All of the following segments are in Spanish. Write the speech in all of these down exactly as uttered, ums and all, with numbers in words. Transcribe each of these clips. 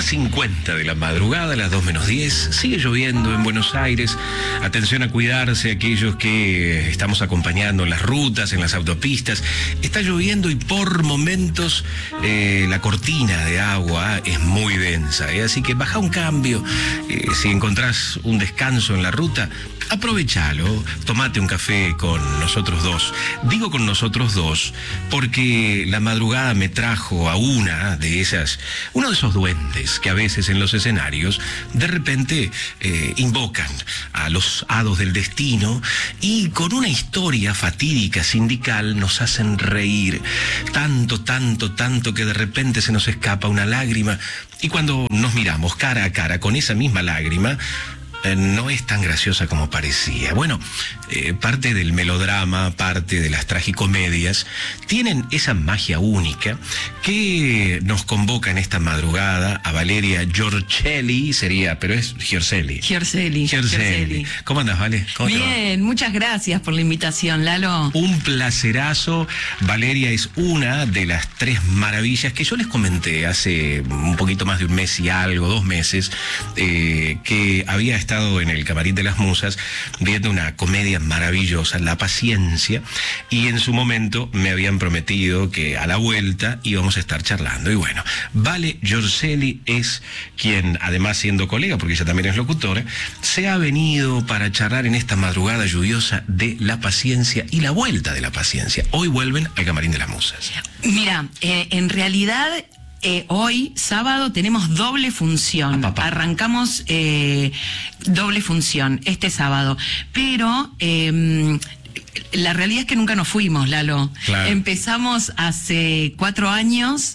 cincuenta de la madrugada, a las dos menos diez. Sigue lloviendo en Buenos Aires. Atención a cuidarse aquellos que estamos acompañando en las rutas, en las autopistas. Está lloviendo y por momentos eh, la cortina de agua es muy densa, ¿eh? Así que baja un cambio. Eh, si encontrás un descanso en la ruta, aprovechalo, tomate un café con nosotros dos. Digo con nosotros dos porque la madrugada me trajo a una de esas, uno de esos duendes que a veces en los escenarios de repente eh, invocan a los hados del destino y con una historia fatídica sindical nos hacen reír tanto, tanto, tanto que de repente se nos escapa una lágrima y cuando nos miramos cara a cara con esa misma lágrima, Eh, no es tan graciosa como parecía. Bueno, eh, parte del melodrama, parte de las tragicomedias, tienen esa magia única que nos convoca en esta madrugada a Valeria Giorcelli, sería, pero es Giorcelli. Giorcelli. Giorcelli. ¿Cómo andas, Vale? ¿Cómo Bien, muchas gracias por la invitación, Lalo. Un placerazo. Valeria es una de las tres maravillas que yo les comenté hace un poquito más de un mes y algo, dos meses, eh, que había estado estado en el Camarín de las Musas viendo una comedia maravillosa, La Paciencia, y en su momento me habían prometido que a la vuelta íbamos a estar charlando. Y bueno, Vale Giorcelli es quien, además siendo colega, porque ella también es locutora, se ha venido para charlar en esta madrugada lluviosa de La Paciencia y la vuelta de La Paciencia. Hoy vuelven al Camarín de las Musas. Mira, eh, en realidad... Eh, hoy, sábado, tenemos doble función. Ah, Arrancamos eh, doble función este sábado. Pero eh, la realidad es que nunca nos fuimos, Lalo. Claro. Empezamos hace cuatro años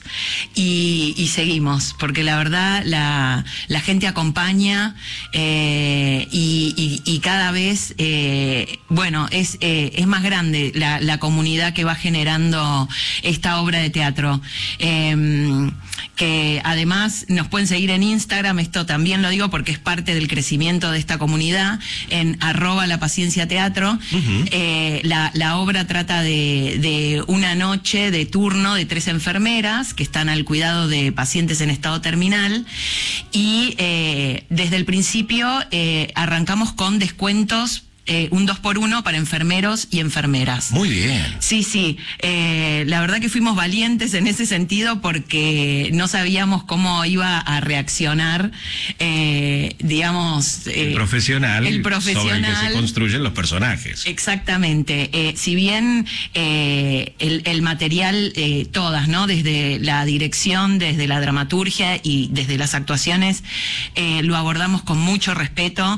y, y seguimos, porque la verdad la, la gente acompaña eh, y, y, y cada vez, eh, bueno, es, eh, es más grande la, la comunidad que va generando esta obra de teatro. Eh, que además nos pueden seguir en Instagram, esto también lo digo porque es parte del crecimiento de esta comunidad, en arroba La Paciencia Teatro. Uh-huh. eh, la, la obra trata de, de una noche de turno de tres enfermeras que están al cuidado de pacientes en estado terminal y eh, desde el principio eh, arrancamos con descuentos. Eh, un dos por uno para enfermeros y enfermeras. Muy bien. Sí, sí. Eh, la verdad que fuimos valientes en ese sentido porque no sabíamos cómo iba a reaccionar, eh, digamos... Eh, el profesional, el profesional sobre el que se construyen los personajes. Exactamente. Eh, si bien eh, el, el material, eh, todas, ¿no? Desde la dirección, desde la dramaturgia y desde las actuaciones, eh, lo abordamos con mucho respeto.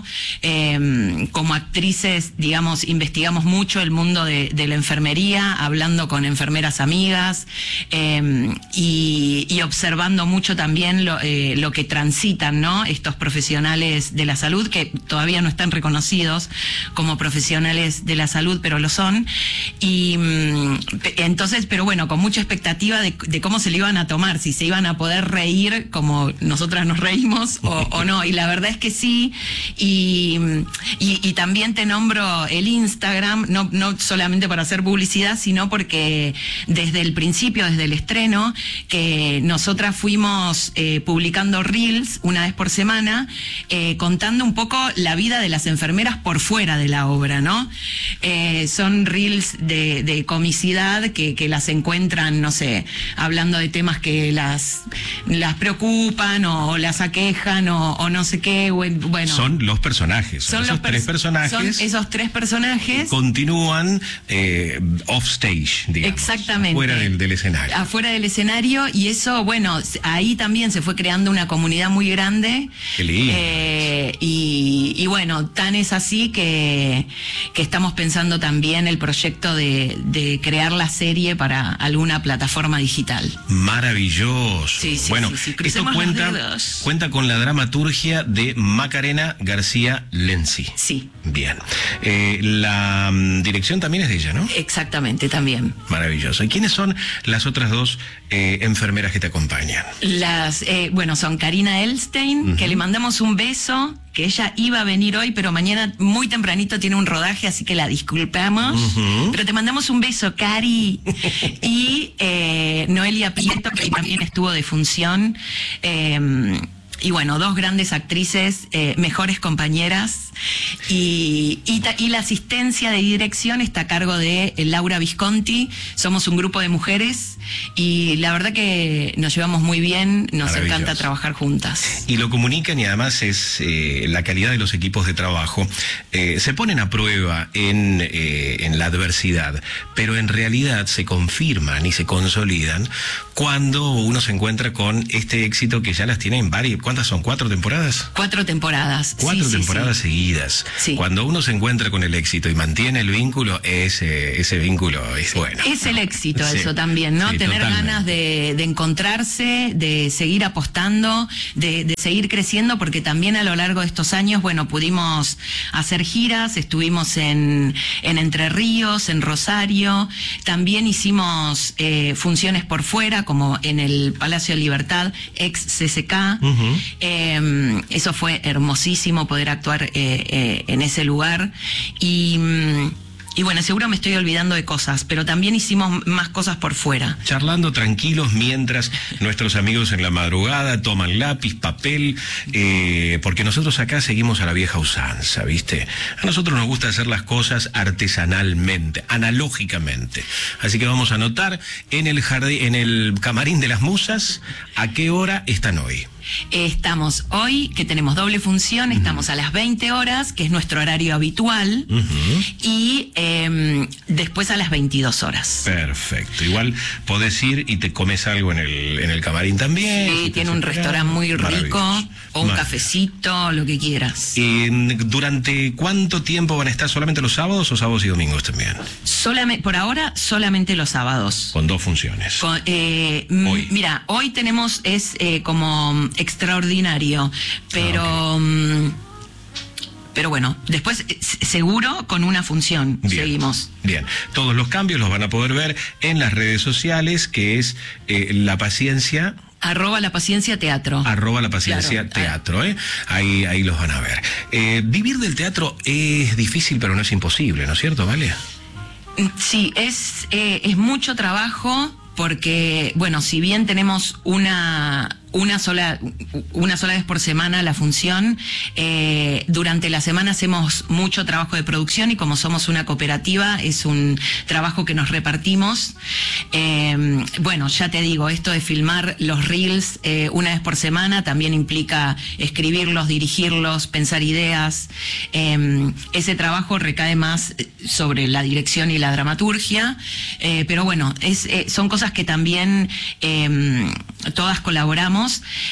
Eh, como actriz digamos, investigamos mucho el mundo de, de la enfermería, hablando con enfermeras amigas eh, y, y observando mucho también lo, eh, lo que transitan, ¿no? Estos profesionales de la salud que todavía no están reconocidos como profesionales de la salud, pero lo son. Y entonces, pero bueno, con mucha expectativa de, de cómo se lo iban a tomar, si se iban a poder reír como nosotras nos reímos o, o no. Y la verdad es que sí. Y, y, y también te nombro el Instagram, no, no solamente para hacer publicidad, sino porque desde el principio, desde el estreno, que nosotras fuimos eh, publicando reels una vez por semana, eh, contando un poco la vida de las enfermeras por fuera de la obra, ¿no? Eh, son reels de, de comicidad que, que las encuentran, no sé, hablando de temas que las, las preocupan o las aquejan o, o no sé qué, bueno. Son los personajes, son, son esos los tres personajes. Son esos tres personajes continúan eh, off stage, digamos. Exactamente. Afuera del, del escenario. Afuera del escenario, y eso, bueno, ahí también se fue creando una comunidad muy grande. Qué lindo. Eh, y, y bueno, tan es así que, que estamos pensando también el proyecto de, de crear la serie para alguna plataforma digital. Maravilloso. Sí, sí, bueno, sí, sí. Esto cuenta, cuenta con la dramaturgia de Macarena García Lenzi. Sí. Bien. Eh, la um, dirección también es de ella, ¿no? Exactamente, también. Maravilloso. ¿Y quiénes son las otras dos eh, enfermeras que te acompañan? Las, eh, bueno, son Karina Elstein, uh-huh. que le mandamos un beso, que ella iba a venir hoy, pero mañana muy tempranito tiene un rodaje, así que la disculpamos. Uh-huh. Pero te mandamos un beso, Cari. Y eh, Noelia Prieto, que también estuvo de función. Eh, y bueno, dos grandes actrices, eh, mejores compañeras, y, y, y la asistencia de dirección está a cargo de Laura Visconti. Somos un grupo de mujeres y la verdad que nos llevamos muy bien, nos encanta trabajar juntas. Y lo comunican, y además es eh, la calidad de los equipos de trabajo, eh, se ponen a prueba en, eh, en la adversidad, pero en realidad se confirman y se consolidan cuando uno se encuentra con este éxito que ya las tiene en varias. ¿Cuántas son? ¿Cuatro temporadas? Cuatro temporadas. Cuatro sí, temporadas sí, sí. seguidas. Sí. Cuando uno se encuentra con el éxito y mantiene el vínculo, ese, ese vínculo es bueno. Es el éxito, sí. eso también, ¿no? Sí, Tener totalmente. ganas de, de encontrarse, de seguir apostando, de, de seguir creciendo, porque también a lo largo de estos años, bueno, pudimos hacer giras, estuvimos en, en Entre Ríos, en Rosario, también hicimos eh, funciones por fuera, como en el Palacio de Libertad, ex C C K. Uh-huh. eh, eso fue hermosísimo poder actuar eh, eh, en ese lugar. Y... Y bueno, seguro me estoy olvidando de cosas, pero también hicimos más cosas por fuera. Charlando tranquilos mientras nuestros amigos en la madrugada toman lápiz, papel, eh, porque nosotros acá seguimos a la vieja usanza, ¿viste? A nosotros nos gusta hacer las cosas artesanalmente, analógicamente. Así que vamos a anotar en el jardín, en el camarín de las musas, a qué hora están hoy. Estamos hoy, que tenemos doble función, uh-huh. estamos a las veinte horas, que es nuestro horario habitual, uh-huh. y eh, después a las veintidós horas. Perfecto. Igual podés ir y te comes algo en el, en el camarín también. Sí, si tiene un restaurante muy rico, o un cafecito, lo que quieras. ¿Y durante cuánto tiempo van a estar? ¿Solamente los sábados o sábados y domingos también? Solamente, por ahora, solamente los sábados. Con dos funciones. Con, eh, hoy. Mira, hoy tenemos, es eh, como extraordinario, pero... Ah, okay. Pero bueno, después seguro con una función. Bien, seguimos. Bien, todos los cambios los van a poder ver en las redes sociales, que es eh, La Paciencia... Arroba La Paciencia Teatro. Arroba La Paciencia claro. Teatro, ¿eh? Ahí, ahí los van a ver. Eh, vivir del teatro es difícil, pero no es imposible, ¿no es cierto, Vale? Sí, es, eh, es mucho trabajo, porque, bueno, si bien tenemos una... Una sola, una sola vez por semana la función. Eh, durante la semana hacemos mucho trabajo de producción y como somos una cooperativa es un trabajo que nos repartimos. Eh, bueno, ya te digo, esto de filmar los reels eh, una vez por semana también implica escribirlos, dirigirlos, pensar ideas. Eh, ese trabajo recae más sobre la dirección y la dramaturgia, eh, pero bueno, es, eh, son cosas que también eh, todas colaboramos.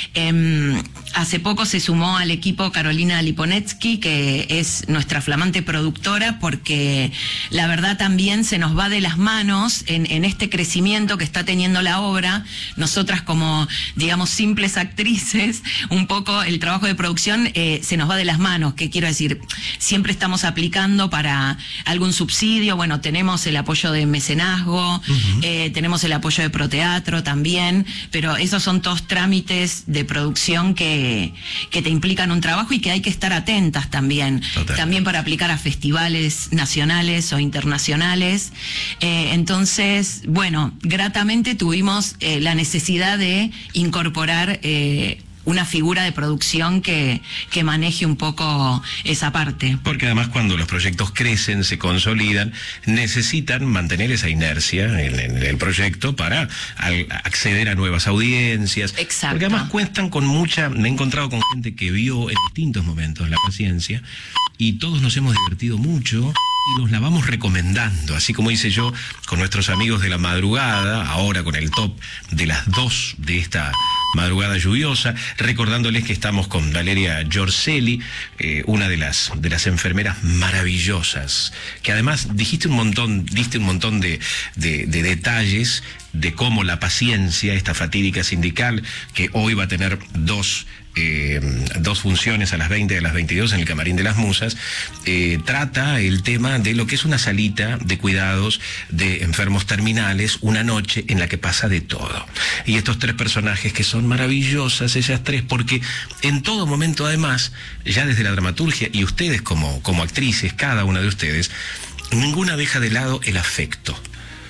Eh, hace poco se sumó al equipo Carolina Liponetsky, que es nuestra flamante productora, porque la verdad también se nos va de las manos en, en este crecimiento que está teniendo la obra. Nosotras como, digamos, simples actrices, un poco el trabajo de producción eh, se nos va de las manos. ¿Qué quiero decir? Siempre estamos aplicando para algún subsidio. Bueno, tenemos el apoyo de mecenazgo, uh-huh. eh, tenemos el apoyo de Proteatro también, pero esos son todos trámites de producción que, que te implican un trabajo y que hay que estar atentas también. Total. También para aplicar a festivales nacionales o internacionales. Eh, entonces, bueno, gratamente tuvimos eh, la necesidad de incorporar eh, una figura de producción que, que maneje un poco esa parte. Porque además cuando los proyectos crecen, se consolidan, necesitan mantener esa inercia en, en el proyecto para al, acceder a nuevas audiencias. Exacto. Porque además cuentan con mucha... Me he encontrado con gente que vio en distintos momentos La Paciencia y todos nos hemos divertido mucho y nos la vamos recomendando, así como hice yo con nuestros amigos de la madrugada, ahora con el top de las dos de esta madrugada lluviosa, recordándoles que estamos con Valeria Giorcelli, eh, una de las de las enfermeras maravillosas, que además dijiste un montón, diste un montón de, de, de detalles de cómo La Paciencia, esta fatídica sindical, que hoy va a tener dos Eh, dos funciones a las veinte y a las veintidós en el Camarín de las Musas, eh, trata el tema de lo que es una salita de cuidados de enfermos terminales, una noche en la que pasa de todo. Y estos tres personajes que son maravillosas, ellas tres, porque en todo momento además, ya desde la dramaturgia, y ustedes como, como actrices, cada una de ustedes, ninguna deja de lado el afecto.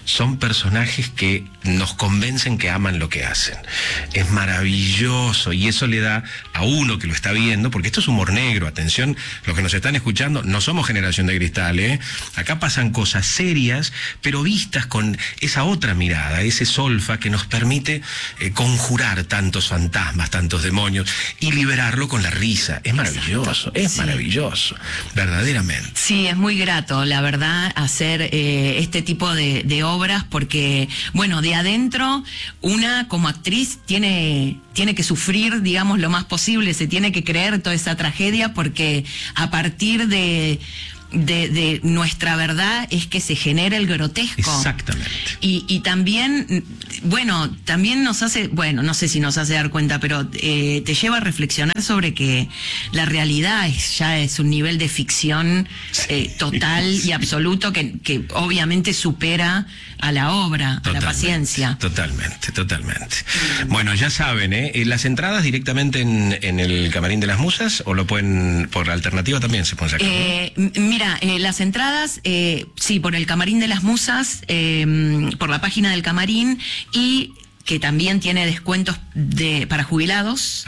son personajes que nos convencen que aman lo que hacen. Es maravilloso y eso le da a uno que lo está viendo, porque esto es humor negro, atención, los que nos están escuchando, no somos generación de cristal, ¿eh? Acá pasan cosas serias, pero vistas con esa otra mirada, ese solfa que nos permite eh, conjurar tantos fantasmas, tantos demonios y liberarlo con la risa. Es maravilloso, Exacto. es sí. maravilloso, verdaderamente. Sí, es muy grato, la verdad, hacer eh, este tipo de, de obras, porque, bueno, de adentro, una como actriz tiene, tiene que sufrir, digamos, lo más posible, se tiene que creer toda esa tragedia, porque a partir de... De, de nuestra verdad es que se genera el grotesco. Exactamente. Y, y también, bueno, también nos hace, bueno, no sé si nos hace dar cuenta, pero eh, te lleva a reflexionar sobre que la realidad es, ya es un nivel de ficción eh, total sí. y absoluto que, que obviamente supera a la obra, totalmente, a la paciencia. Totalmente, totalmente. Bueno, ya saben, ¿eh? Las entradas directamente en, en el Camarín de las Musas, o lo pueden, por alternativa también se pueden sacar. Eh, mira, eh, las entradas, eh, sí, por el Camarín de las Musas, eh, por la página del Camarín, y que también tiene descuentos de, para jubilados,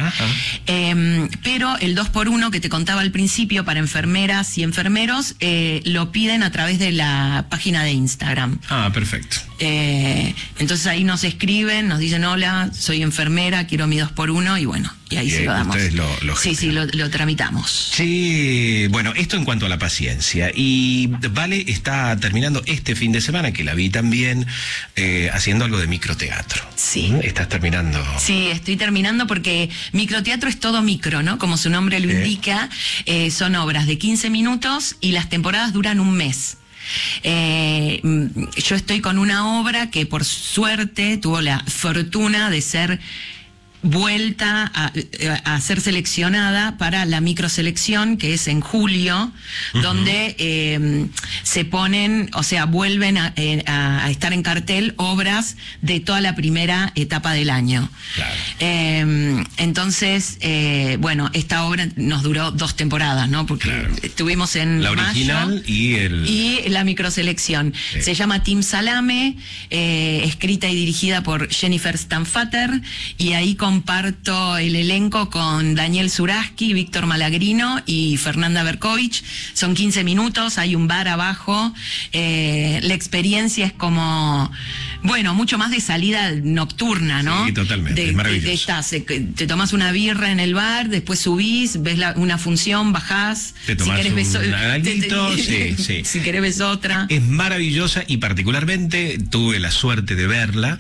eh, pero el dos por uno que te contaba al principio para enfermeras y enfermeros, eh, lo piden a través de la página de Instagram. Ah, perfecto. Eh, entonces ahí nos escriben, nos dicen, hola, soy enfermera, quiero mi dos por uno, y bueno, y ahí y se lo damos. Ustedes lo, lo sí, sí, lo, lo tramitamos. Sí, bueno, esto en cuanto a la paciencia. Y Vale está terminando este fin de semana, que la vi también, eh, haciendo algo de microteatro. Sí. ¿Estás terminando? Sí, estoy terminando porque microteatro es todo micro, ¿no? Como su nombre lo eh. indica, eh, son obras de quince minutos y las temporadas duran un mes. Eh, yo estoy con una obra que por suerte tuvo la fortuna de ser vuelta a, a ser seleccionada para la microselección, que es en julio, uh-huh. donde eh, se ponen, o sea, vuelven a, a, a estar en cartel obras de toda la primera etapa del año. Claro. Eh, entonces, eh, bueno, esta obra nos duró dos temporadas, ¿no? Porque claro. estuvimos en la original mayo, y el y la microselección. Sí. Se llama Team Salame, eh, escrita y dirigida por Jennifer Stanfater, y ahí con comparto el elenco con Daniel Zuraski, Víctor Malagrino y Fernanda Berkovich. Son quince minutos, hay un bar abajo. Eh, la experiencia es como, bueno, mucho más de salida nocturna, ¿no? Sí, totalmente, de, es maravilloso. De, de estás, te tomas una birra en el bar, después subís, ves la, una función, bajás. Te tomás si querés un ves, agalito, te, te, sí, sí. Si querés ves otra. Es maravillosa y particularmente tuve la suerte de verla.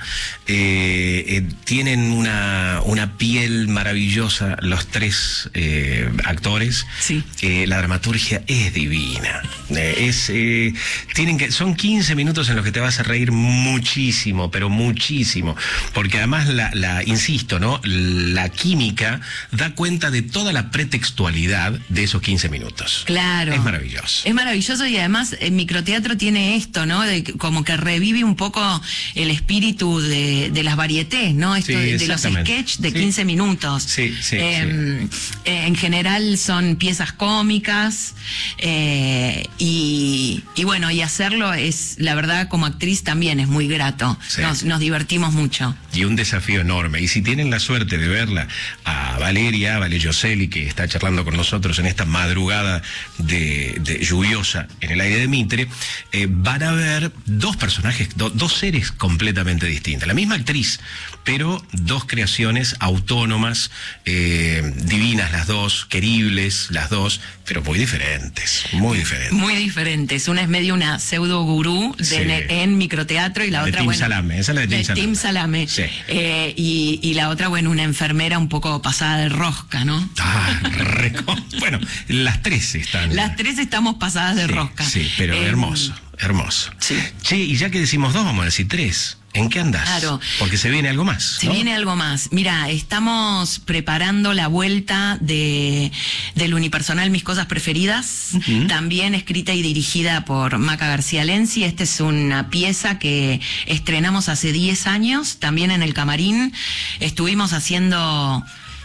Eh, eh, tienen una, una piel maravillosa los tres eh, actores. Sí. Eh, la dramaturgia es divina. Eh, es, eh, tienen que, son quince minutos en los que te vas a reír muchísimo, pero muchísimo. Porque además, la, la insisto, ¿no? La química da cuenta de toda la pretextualidad de esos quince minutos. Claro. Es maravilloso. Es maravilloso y además el microteatro tiene esto, ¿no? De, como que revive un poco el espíritu de, de las varietés, ¿no? Esto Sí, de, de los sketch de sí. quince minutos. Sí, sí, eh, sí. Eh, en general son piezas cómicas eh, y, y bueno, y hacerlo es, la verdad, como actriz también es muy grato. Sí. Nos, nos divertimos mucho. Y un desafío enorme. Y si tienen la suerte de verla a Valeria, Vale Gioselli, que está charlando con nosotros en esta madrugada de, de lluviosa en el aire de Mitre, eh, van a ver dos personajes, do, dos seres completamente distintas. La misma actriz, pero dos creaciones autónomas, eh, divinas las dos, queribles las dos, pero muy diferentes, muy diferentes. Muy diferentes. Una es medio una pseudo gurú de, sí. en, en microteatro y la de otra, Team bueno... Salame, esa es la de Team de Salame. Team Salame. Sí. Eh, y, y la otra, bueno, una enfermera un poco pasada de rosca, ¿no? Ah, reco- bueno, las tres están... Las tres estamos pasadas de sí, rosca. Sí, pero eh, hermoso, hermoso. Sí. Che, y ya que decimos dos, vamos a decir tres. ¿En qué andás? Claro. Porque se viene algo más, Se ¿no? viene algo más. Mira, estamos preparando la vuelta de del unipersonal Mis Cosas Preferidas, uh-huh. también escrita y dirigida por Maca García Lenzi. Esta es una pieza que estrenamos hace diez años, también en el Camarín. Estuvimos haciendo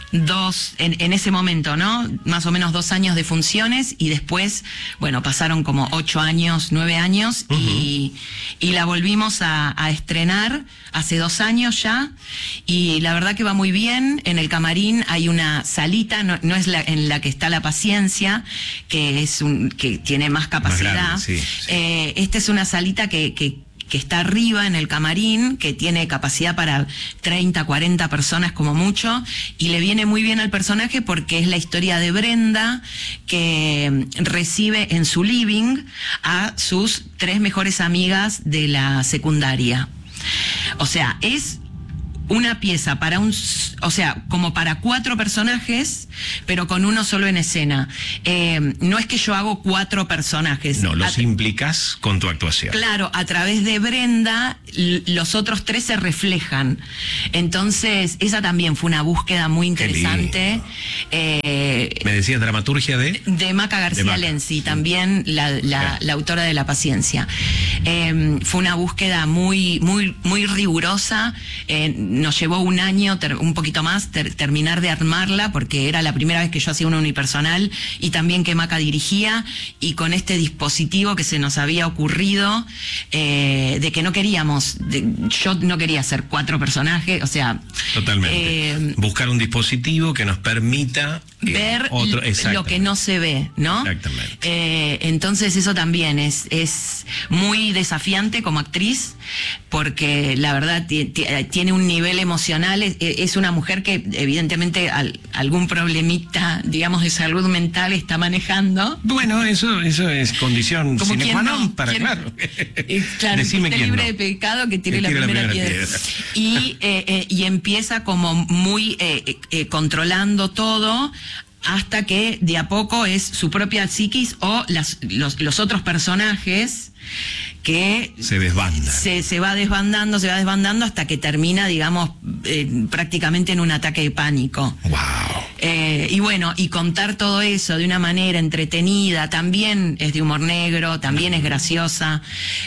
dos, en, en ese momento, ¿no? Más o menos dos años de funciones y después, bueno, pasaron como ocho años, nueve años uh-huh. y, y la volvimos a, a estrenar hace dos años ya y la verdad que va muy bien. En el camarín hay una salita, no, no es la en la que está la paciencia, que es un que tiene más capacidad. Más grande, sí, sí. Eh, esta es una salita que, que que está arriba en el camarín, que tiene capacidad para treinta, cuarenta personas como mucho, y le viene muy bien al personaje porque es la historia de Brenda, que recibe en su living a sus tres mejores amigas de la secundaria. O sea, es una pieza para un, o sea, como para cuatro personajes, pero con uno solo en escena. Eh, no es que yo hago cuatro personajes. No, los a, implicas con tu actuación. Claro, a través de Brenda, los otros tres se reflejan. Entonces, esa también fue una búsqueda muy interesante. Eh, Me decías dramaturgia de... De Maca García de Maca. Lenzi, también la, la, la autora de La Paciencia. Eh, fue una búsqueda muy, muy, muy rigurosa. Eh, nos llevó un año, ter, un poquito más, ter, terminar de armarla, porque era la primera vez que yo hacía un unipersonal y también que Maca dirigía, y con este dispositivo que se nos había ocurrido, eh, de que no queríamos, de, yo no quería hacer cuatro personajes, o sea... Totalmente. Eh, Buscar un dispositivo que nos permita... Eh, ver otro, lo que no se ve, ¿no? Exactamente. Eh, entonces eso también es, es muy desafiante como actriz, porque la verdad tiene un nivel emocional, es, es una mujer que evidentemente al, algún problemita, digamos, de salud mental está manejando. Bueno, eso eso es condición como sine qua non no, para, quien, claro. Eh, claro, Decime que esté libre no. de pecado, que tire, que la, tire primera la primera piedra. piedra. Y, eh, eh, y empieza como muy eh, eh, controlando todo, hasta que de a poco es su propia psiquis o las, los, los otros personajes que se desbanda. Se, se va desbandando, se va desbandando hasta que termina, digamos, eh, prácticamente en un ataque de pánico. Wow. Eh, y bueno, y contar todo eso de una manera entretenida, también es de humor negro, también es graciosa.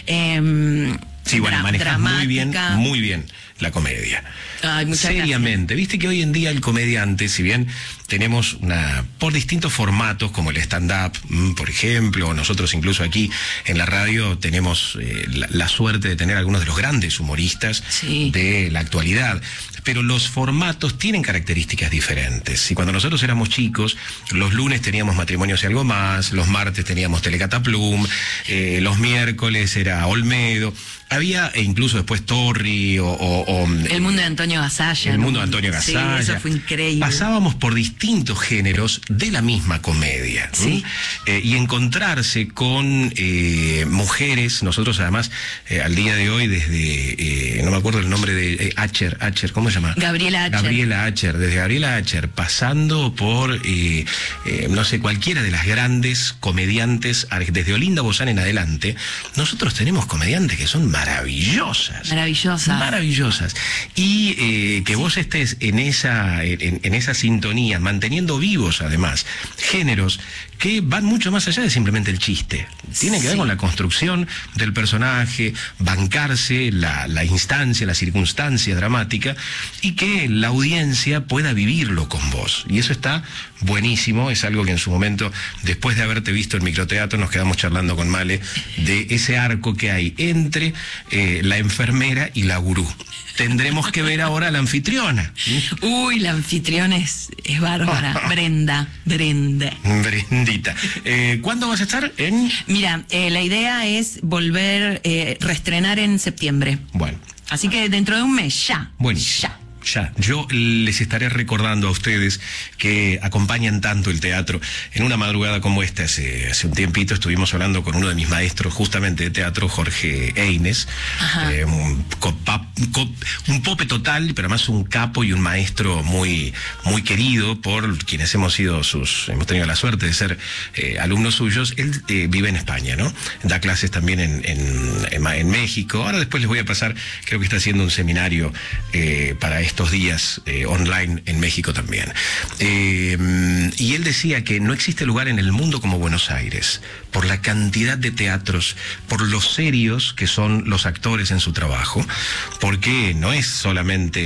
Eh, sí, bueno, dra manejas dramática. muy bien, muy bien la comedia. Ay, muchas Seriamente, gracias. Viste que hoy en día el comediante, si bien tenemos una, por distintos formatos como el stand-up, por ejemplo, o nosotros incluso aquí en la radio tenemos eh, la, la suerte de tener algunos de los grandes humoristas sí. de la actualidad, pero los formatos tienen características diferentes. Y cuando nosotros éramos chicos, los lunes teníamos Matrimonios y Algo Más, los martes teníamos Telecataplum, eh, los miércoles era Olmedo, había, e incluso después Torri o, o, o El Mundo de Antonio Gasalla. El ¿no? Mundo de Antonio Gasalla. Sí, eso fue increíble. Pasábamos por distintos géneros de la misma comedia. Sí. Eh, y encontrarse con eh, mujeres, nosotros además eh, al día de hoy desde, eh, no me acuerdo el nombre de eh, Acher, Acher, ¿cómo se llama? Gabriela Acher. Gabriela Acher, desde Gabriela Acher, pasando por, eh, eh, no sé, cualquiera de las grandes comediantes, desde Olinda Bozán en adelante, nosotros tenemos comediantes que son maravillosas. Maravillosas. Maravillosas. Y eh, que sí. vos estés en esa, en, en esa sintonía, manteniendo vivos además géneros que van mucho más allá de simplemente el chiste. Tiene que sí. ver con la construcción del personaje, bancarse la, la instancia, la circunstancia dramática, y que la audiencia pueda vivirlo con vos. Y eso está buenísimo, es algo que en su momento, después de haberte visto en microteatro, nos quedamos charlando con Male de ese arco que hay entre eh, la enfermera y la gurú. Tendremos que ver ahora a la anfitriona. Uy, la anfitriona es, es bárbara. Brenda, Brenda. Brendita. Eh, ¿Cuándo vas a estar? En... Mira, eh, la idea es volver, eh, reestrenar en septiembre. Bueno. Así que dentro de un mes, ya. Buenísimo. Ya. Ya, yo les estaré recordando a ustedes que acompañan tanto el teatro. En una madrugada como esta, hace, hace un tiempito, estuvimos hablando con uno de mis maestros justamente de teatro, Jorge Eines, eh, un, copa, cop, un pope total, pero además un capo y un maestro muy, muy querido por quienes hemos sido sus, hemos tenido la suerte de ser eh, alumnos suyos. Él eh, vive en España, ¿no? Da clases también en, en, en, en México. Ahora después les voy a pasar, creo que está haciendo un seminario eh, para esto. estos días eh, online en México también. Eh, y él decía que no existe lugar en el mundo como Buenos Aires, por la cantidad de teatros, por lo serios que son los actores en su trabajo, porque no es solamente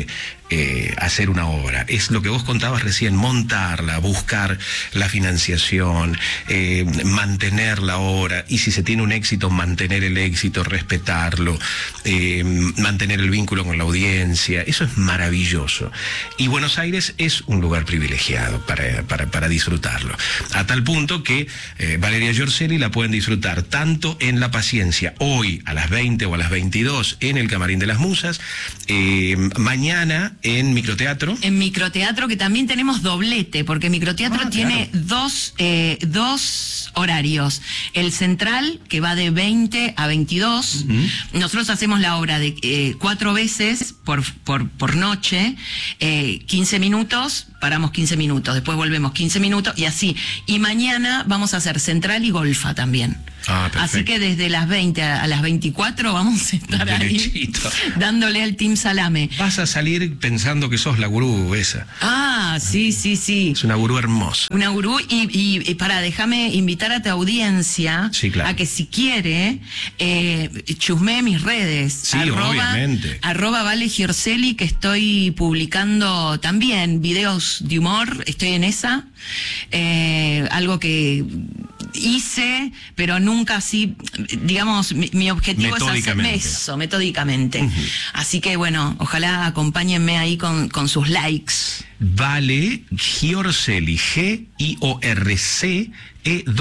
eh, hacer una obra. Es lo que vos contabas recién, montarla, buscar la financiación, eh, mantener la obra, y si se tiene un éxito, mantener el éxito, respetarlo, eh, mantener el vínculo con la audiencia. Eso es maravilloso. Y Buenos Aires es un lugar privilegiado para, para, para disfrutarlo. A tal punto que eh, Valeria Giorcelli la pueden disfrutar tanto en La Paciencia, hoy a las veinte o a las veintidós en el Camarín de las Musas, eh, mañana en Microteatro. En Microteatro, que también tenemos doblete, porque Microteatro Ah, tiene claro. dos, eh, dos horarios. El central, que va de veinte a veintidós. Uh-huh. Nosotros hacemos la obra de eh, cuatro veces por, por, por noche, eh, quince minutos, paramos quince minutos, después volvemos quince minutos y así. Y mañana vamos a hacer central y golfa también. Ah, así que desde las veinte a las veinticuatro vamos a estar Derechito. ahí dándole al Team Salame. Vas a salir pensando que sos la gurú esa. Ah, sí, sí, sí. Es una gurú hermosa. Una gurú, y, y, y para, déjame invitar a tu audiencia, sí, claro, a que si quiere, eh, chusmee mis redes. Sí, arroba, obviamente. Arroba Vale Giorcelli, que estoy publicando también videos de humor, estoy en esa. Eh, algo que hice, pero nunca así, digamos, mi, mi objetivo es hacerme eso, metódicamente. Uh-huh. Así que bueno, ojalá acompáñenme ahí con, con sus likes. Vale Giorcelli, G I O R C E